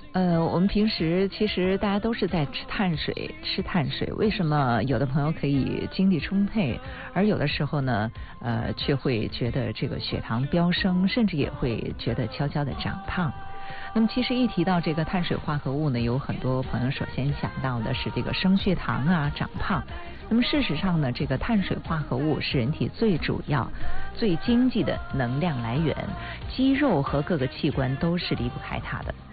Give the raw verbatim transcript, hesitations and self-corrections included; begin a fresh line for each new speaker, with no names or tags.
呃，我们平时其实大家都是在吃碳水，吃碳水。为什么有的朋友可以精力充沛，而有的时候呢，呃，却会觉得这个血糖飙升，甚至也会觉得悄悄的长胖？那么其实一提到这个碳水化合物呢，有很多朋友首先想到的是这个升血糖啊、长胖。那么事实上呢，这个碳水化合物是人体最主要、最经济的能量来源，肌肉和各个器官都是离不开它的。